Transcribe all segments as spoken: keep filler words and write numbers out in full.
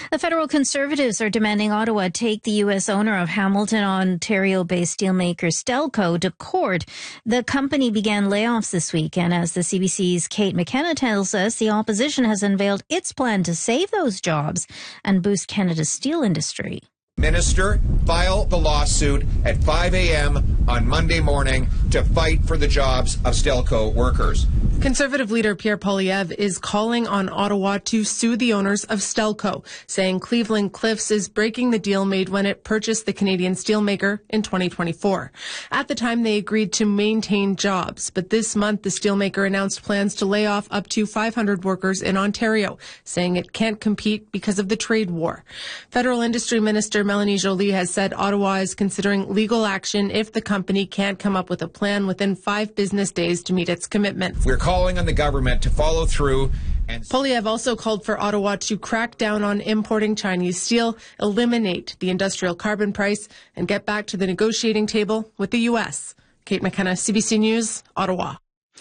The federal Conservatives are demanding Ottawa take the U S owner of Hamilton, Ontario-based steelmaker Stelco to court. The company began layoffs this week, and as the C B C's Kate McKenna tells us, the opposition has unveiled its plan to save those jobs and boost Canada's steel industry. Minister, file the lawsuit at five a.m. on Monday morning to fight for the jobs of Stelco workers. Conservative leader Pierre Poilievre is calling on Ottawa to sue the owners of Stelco, saying Cleveland Cliffs is breaking the deal made when it purchased the Canadian steelmaker in twenty twenty-four. At the time, they agreed to maintain jobs, but this month the steelmaker announced plans to lay off up to five hundred workers in Ontario, saying it can't compete because of the trade war. Federal Industry Minister Melanie Joly has said Ottawa is considering legal action if the company can't come up with a plan within five business days to meet its commitment. We're calling on the government to follow through. And Poilievre also called for Ottawa to crack down on importing Chinese steel, eliminate the industrial carbon price, and get back to the negotiating table with the U S. Kate McKenna, C B C News, Ottawa.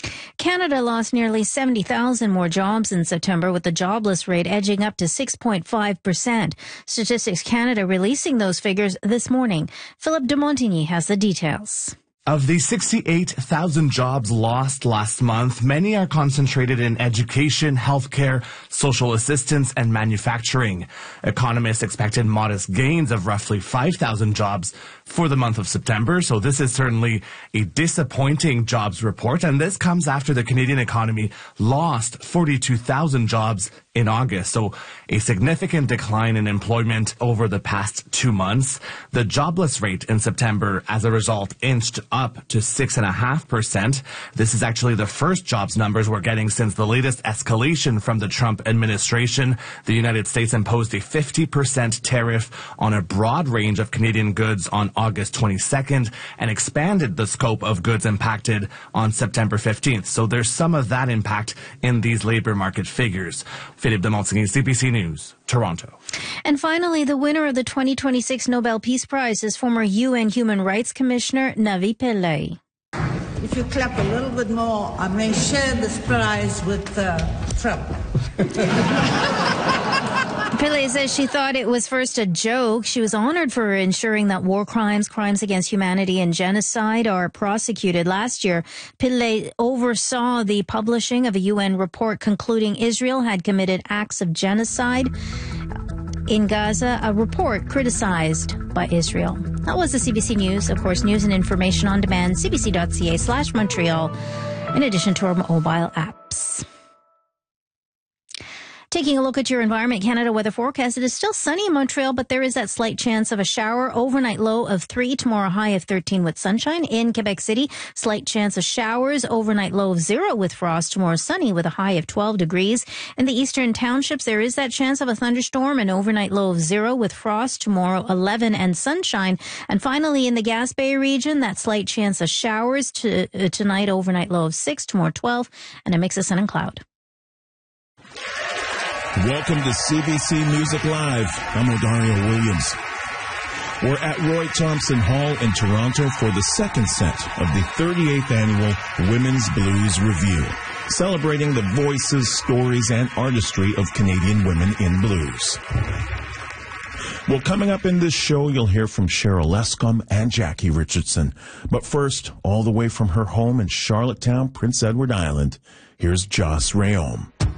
Canada lost nearly seventy thousand more jobs in September, with the jobless rate edging up to six point five percent. Statistics Canada releasing those figures this morning. Philip de Montigny has the details. Of the sixty-eight thousand jobs lost last month, many are concentrated in education, healthcare, social assistance, and manufacturing. Economists expected modest gains of roughly five thousand jobs for the month of September, so this is certainly a disappointing jobs report, and this comes after the Canadian economy lost forty-two thousand jobs in August, so a significant decline in employment over the past two months. The jobless rate in September, as a result, inched up to six point five percent. This is actually the first jobs numbers we're getting since the latest escalation from the Trump administration. The United States imposed a fifty percent tariff on a broad range of Canadian goods on August twenty-second and expanded the scope of goods impacted on September fifteenth. So there's some of that impact in these labor market figures. Philippe de Montigny, C B C News, Toronto. And finally, the winner of the twenty twenty-six Nobel Peace Prize is former U N Human Rights Commissioner Navi Pillay. If you clap a little bit more, I may share this prize with uh, Trump. Pillay says she thought it was first a joke. She was honored for ensuring that war crimes, crimes against humanity, and genocide are prosecuted. Last year, Pillay oversaw the publishing of a U N report concluding Israel had committed acts of genocide in Gaza, a report criticized by Israel. That was the C B C News. Of course, news and information on demand, cbc.ca slash Montreal, in addition to our mobile apps. Taking a look at your Environment Canada weather forecast, it is still sunny in Montreal, but there is that slight chance of a shower. Overnight low of three, tomorrow high of thirteen with sunshine. In Quebec City, slight chance of showers. Overnight low of zero with frost. Tomorrow sunny with a high of twelve degrees. In the eastern townships, there is that chance of a thunderstorm. An overnight low of zero with frost. Tomorrow eleven and sunshine. And finally, in the Gaspé region, that slight chance of showers. To, uh, tonight, overnight low of six. Tomorrow twelve, and a mix of sun and cloud. Welcome to C B C Music Live. I'm Odario Williams. We're at Roy Thompson Hall in Toronto for the second set of the thirty-eighth Annual Women's Blues Review, celebrating the voices, stories, and artistry of Canadian women in blues. Well, coming up in this show, you'll hear from Cheryl Lescombe and Jackie Richardson. But first, all the way from her home in Charlottetown, Prince Edward Island, here's Joss Rayom.